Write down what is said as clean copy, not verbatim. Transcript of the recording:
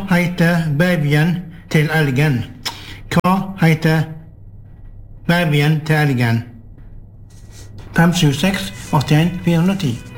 heter babyen til elgen? Hva heter babyen til elgen? 576 81 410